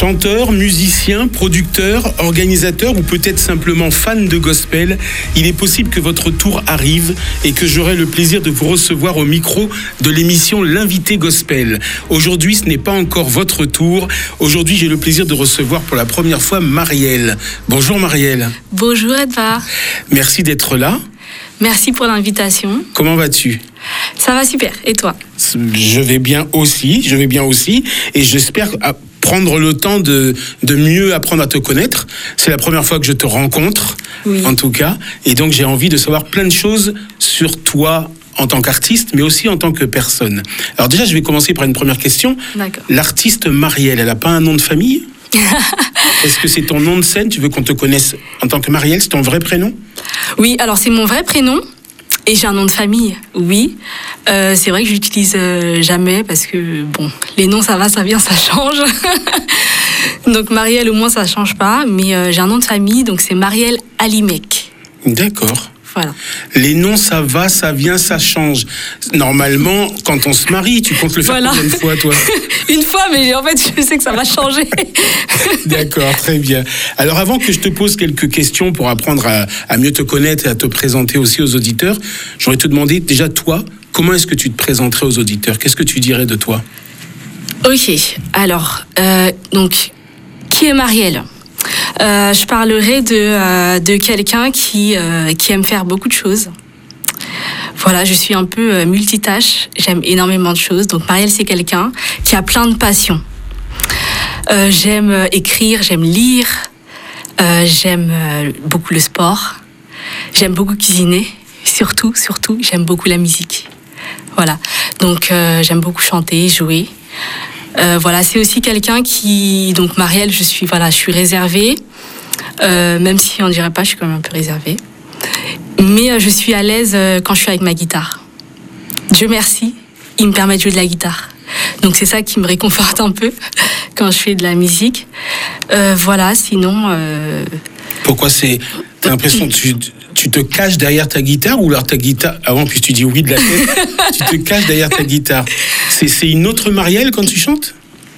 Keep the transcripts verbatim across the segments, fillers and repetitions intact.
Chanteur, musicien, producteur, organisateur ou peut-être simplement fan de gospel, il est possible que votre tour arrive et que j'aurai le plaisir de vous recevoir au micro de l'émission L'invité Gospel. Aujourd'hui, ce n'est pas encore votre tour. Aujourd'hui, j'ai le plaisir de recevoir pour la première fois Marielle. Bonjour Marielle. Bonjour Edouard. Merci d'être là. Merci pour l'invitation. Comment vas-tu ? Ça va super. Et toi ? Je vais bien aussi, je vais bien aussi et j'espère prendre le temps de, de mieux apprendre à te connaître. C'est la première fois que je te rencontre, oui. En tout cas. Et donc, j'ai envie de savoir plein de choses sur toi en tant qu'artiste, mais aussi en tant que personne. Alors déjà, je vais commencer par une première question. D'accord. L'artiste Marielle, elle n'a pas un nom de famille ? Est-ce que c'est ton nom de scène ? Tu veux qu'on te connaisse en tant que Marielle ? C'est ton vrai prénom ? Oui, alors c'est mon vrai prénom. Et j'ai un nom de famille, oui. Euh, c'est vrai que je l'utilise euh, jamais parce que, bon, les noms, ça va, ça vient, ça change. Donc, Marielle, au moins, ça change pas. Mais euh, j'ai un nom de famille, donc c'est Marielle Alimec. D'accord. Voilà. Les noms, ça va, ça vient, ça change. Normalement, quand on se marie, tu comptes le faire voilà. Combien de fois, toi ? Une fois, mais en fait, je sais que ça va changer. D'accord, très bien. Alors, avant que je te pose quelques questions pour apprendre à, à mieux te connaître et à te présenter aussi aux auditeurs, j'aurais te demander, déjà, toi, comment est-ce que tu te présenterais aux auditeurs ? Qu'est-ce que tu dirais de toi ? Ok, alors, euh, donc, qui est Marielle ? Euh, je parlerai de, euh, de quelqu'un qui, euh, qui aime faire beaucoup de choses. Voilà, je suis un peu euh, multitâche, j'aime énormément de choses. Donc Marielle, c'est quelqu'un qui a plein de passions. Euh, j'aime euh, écrire, j'aime lire, euh, j'aime euh, beaucoup le sport, j'aime beaucoup cuisiner, surtout, surtout, j'aime beaucoup la musique. Voilà, donc euh, j'aime beaucoup chanter, jouer. Euh, voilà, c'est aussi quelqu'un qui, donc Marielle, je suis, voilà, je suis réservée, euh, même si on dirait pas, je suis quand même un peu réservée. Mais euh, je suis à l'aise euh, quand je suis avec ma guitare. Dieu merci, il me permet de jouer de la guitare. Donc c'est ça qui me réconforte un peu quand je fais de la musique. Euh, voilà, sinon. Euh... Pourquoi c'est T'as l'impression que tu, tu te caches derrière ta guitare ou alors ta guitare avant puis tu dis oui de la tête, tu te caches derrière ta guitare. C'est, c'est une autre Marielle quand tu chantes ?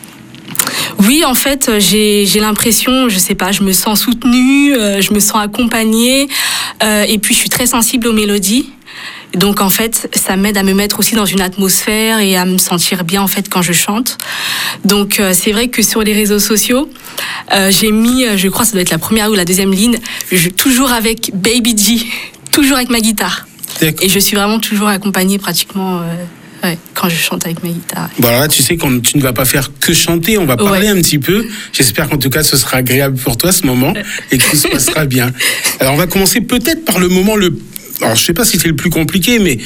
Oui, en fait, j'ai, j'ai l'impression, je sais pas, je me sens soutenue, euh, je me sens accompagnée, euh, et puis je suis très sensible aux mélodies. Donc en fait, ça m'aide à me mettre aussi dans une atmosphère et à me sentir bien en fait quand je chante. Donc euh, c'est vrai que sur les réseaux sociaux, euh, j'ai mis, je crois que ça doit être la première ou la deuxième ligne, je, toujours avec Baby G, toujours avec ma guitare. D'accord. Et je suis vraiment toujours accompagnée pratiquement. Euh, Ouais, quand je chante avec ma guitare. Bon alors là, tu sais que tu ne vas pas faire que chanter, on va parler ouais. un petit peu. J'espère qu'en tout cas, ce sera agréable pour toi ce moment et que tout se passera bien. Alors on va commencer peut-être par le moment le... Alors je ne sais pas si c'est le plus compliqué, mais...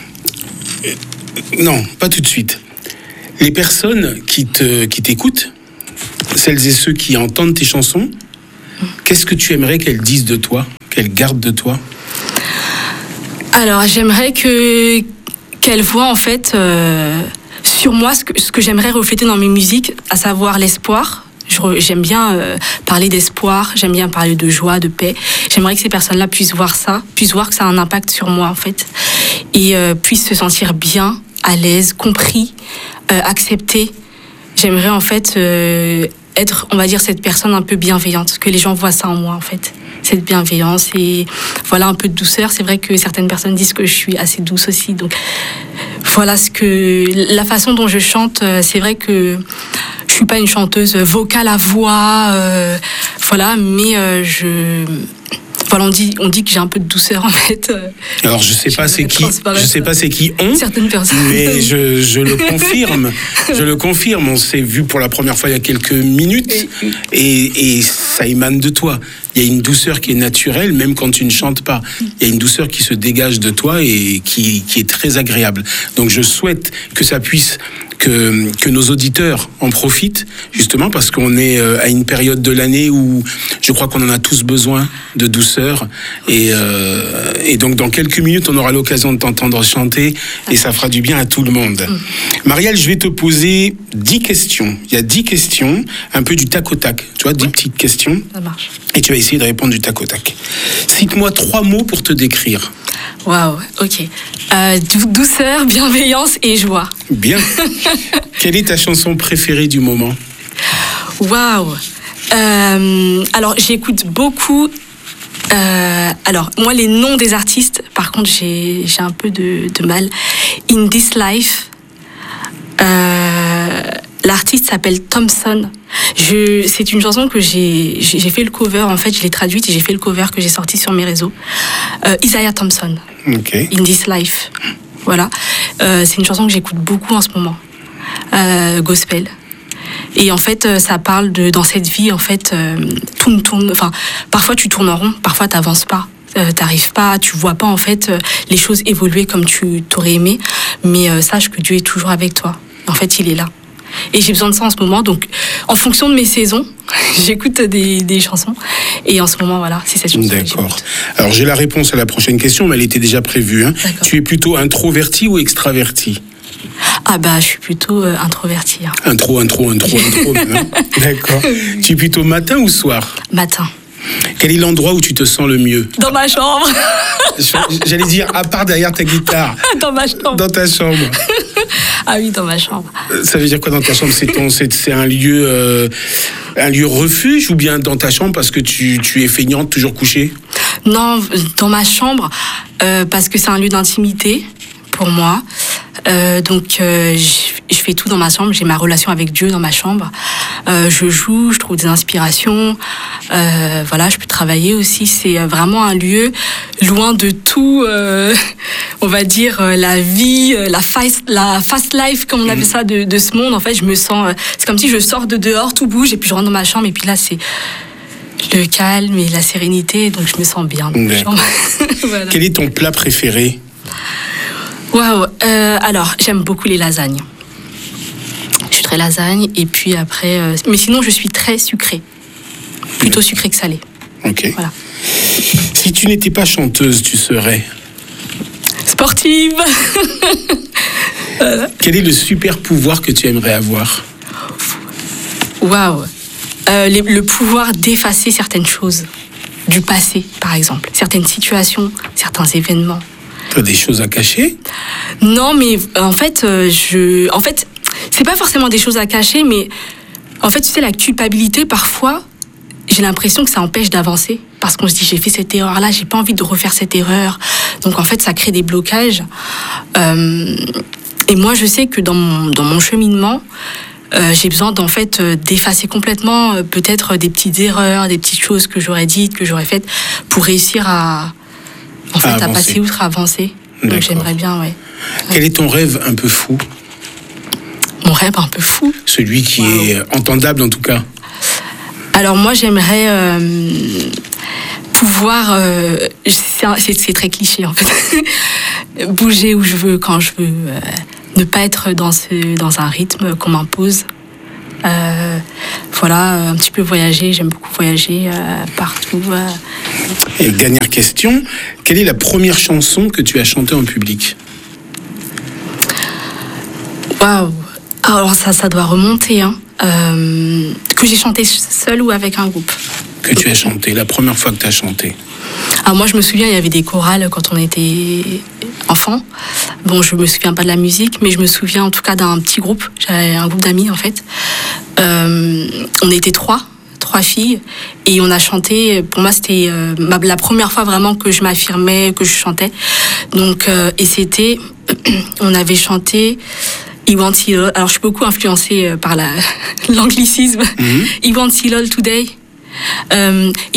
Non, pas tout de suite. Les personnes qui, te, qui t'écoutent, celles et ceux qui entendent tes chansons, qu'est-ce que tu aimerais qu'elles disent de toi, qu'elles gardent de toi ? Alors j'aimerais que... qu'elle voit en fait euh, sur moi ce que, ce que j'aimerais refléter dans mes musiques, à savoir l'espoir. Je, j'aime bien euh, parler d'espoir, j'aime bien parler de joie, de paix. J'aimerais que ces personnes-là puissent voir ça, puissent voir que ça a un impact sur moi en fait, et euh, puissent se sentir bien, à l'aise, compris, euh, acceptés. J'aimerais en fait euh, être, on va dire, cette personne un peu bienveillante, que les gens voient ça en moi en fait. Cette bienveillance et voilà un peu de douceur. C'est vrai que certaines personnes disent que je suis assez douce aussi. Donc voilà ce que la façon dont je chante. C'est vrai que je suis pas une chanteuse vocale à voix, euh, voilà, mais euh, je voilà on dit on dit que j'ai un peu de douceur en fait. Alors je sais pas c'est qui, je sais pas c'est qui ont certaines personnes, mais je je le confirme, je le confirme. On s'est vu pour la première fois il y a quelques minutes et et ça émane de toi. Il y a une douceur qui est naturelle, même quand tu ne chantes pas. Il y a une douceur qui se dégage de toi et qui, qui est très agréable. Donc je souhaite que ça puisse, que, que nos auditeurs en profitent, justement parce qu'on est à une période de l'année où je crois qu'on en a tous besoin de douceur. Et, euh, et donc dans quelques minutes, on aura l'occasion de t'entendre chanter et ça fera du bien à tout le monde. Marielle, je vais te poser dix questions. Il y a dix questions, un peu du tac au tac. Tu vois, dix ouais. petites questions. Ça marche. Et tu vas essayer de répondre du tac au tac. Cite-moi trois mots pour te décrire. Waouh, ok. Euh, douceur, bienveillance et joie. Bien. Quelle est ta chanson préférée du moment ? Waouh. Euh, alors, j'écoute beaucoup. Euh, alors, moi, les noms des artistes, par contre, j'ai, j'ai un peu de, de mal. In This Life. Euh, l'artiste s'appelle Thompson. Je, c'est une chanson que j'ai, j'ai fait le cover, en fait, je l'ai traduite et j'ai fait le cover que j'ai sorti sur mes réseaux. Euh, Isaiah Thompson. Okay. In This Life. Voilà. Euh, c'est une chanson que j'écoute beaucoup en ce moment. Euh, gospel. Et en fait, ça parle de, dans cette vie, en fait, euh, tourne, tourne, enfin, parfois tu tournes en rond, parfois t'avances pas. Euh, t'arrives pas, tu vois pas en fait euh, les choses évoluer comme tu t'aurais aimé, mais euh, sache que Dieu est toujours avec toi. En fait, il est là. Et j'ai besoin de ça en ce moment, donc en fonction de mes saisons, j'écoute des, des chansons. Et en ce moment, voilà, c'est cette chanson. D'accord. Alors j'ai la réponse à la prochaine question, mais elle était déjà prévue. Hein. Tu es plutôt introverti ou extraverti ? Ah bah, je suis plutôt euh, introvertie. Hein. Intro, intro, intro, intro. D'accord. Tu es plutôt matin ou soir ? Matin. Quel est l'endroit où tu te sens le mieux ? Dans ma chambre. J'allais dire, à part derrière ta guitare. Dans ma chambre. Dans ta chambre. Ah oui, dans ma chambre. Ça veut dire quoi dans ta chambre ? C'est, ton, c'est, c'est un lieu, euh, un lieu refuge ou bien dans ta chambre parce que tu, tu es feignante, toujours couchée ? Non, dans ma chambre, euh, parce que c'est un lieu d'intimité pour moi. Euh, donc, euh, je, je fais tout dans ma chambre. J'ai ma relation avec Dieu dans ma chambre. Euh, je joue, je trouve des inspirations. Euh, voilà, je peux travailler aussi. C'est vraiment un lieu loin de tout, euh, on va dire, la vie, la fast, la fast life, comme on appelle ça, de, de ce monde. En fait, je me sens... C'est comme si je sors de dehors, tout bouge, et puis je rentre dans ma chambre, et puis là, c'est le calme et la sérénité, donc je me sens bien dans ma chambre. Voilà. Quel est ton plat préféré ? Waouh, euh, alors j'aime beaucoup les lasagnes. Je suis très lasagne et puis après, euh, mais sinon je suis très sucrée, plutôt sucrée que salée. Ok. Voilà. Si tu n'étais pas chanteuse, tu serais sportive. Voilà. Quel est le super pouvoir que tu aimerais avoir ? Waouh, euh, le pouvoir d'effacer certaines choses du passé, par exemple, certaines situations, certains événements. Tu as des choses à cacher ? Non, mais en fait, euh, je, en fait, c'est pas forcément des choses à cacher, mais en fait, tu sais, la culpabilité, parfois, j'ai l'impression que ça empêche d'avancer, parce qu'on se dit, j'ai fait cette erreur-là, j'ai pas envie de refaire cette erreur. Donc, en fait, ça crée des blocages. Euh, et moi, je sais que dans mon, dans mon cheminement, euh, j'ai besoin d'en fait d'effacer complètement euh, peut-être des petites erreurs, des petites choses que j'aurais dites, que j'aurais faites, pour réussir à En fait, à, à passer outre, à avancer. Donc D'accord. J'aimerais bien, ouais. Quel est ton rêve un peu fou ? Mon rêve un peu fou ? Celui qui wow. est entendable, en tout cas. Alors moi, j'aimerais euh, pouvoir... Euh, c'est, c'est, c'est très cliché, en fait. Bouger où je veux, quand je veux. Euh, ne pas être dans, ce, dans un rythme qu'on m'impose. Euh, voilà, un petit peu voyager, j'aime beaucoup voyager euh, partout. Euh. Et dernière question, quelle est la première chanson que tu as chantée en public ? Waouh, alors ça, ça doit remonter, hein. Euh, que j'ai chanté seule ou avec un groupe ? Que tu as chanté, la première fois que tu as chanté ? Alors moi, je me souviens, il y avait des chorales quand on était enfant. Bon, je me souviens pas de la musique, mais je me souviens en tout cas d'un petit groupe. J'avais un groupe d'amis, en fait. Euh, on était trois, trois filles, et on a chanté. Pour moi, c'était euh, la première fois vraiment que je m'affirmais, que je chantais. Donc, euh, et c'était, on avait chanté I Want It All. Alors, je suis beaucoup influencée par la, l'anglicisme. Mm-hmm. I Want It All Today. Euh,